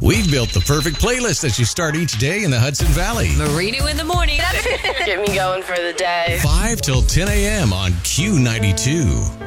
We've built the perfect playlist that you start each day in the Hudson Valley. Marino in the morning. Get me going for the day. 5 till 10 a.m. on Q92.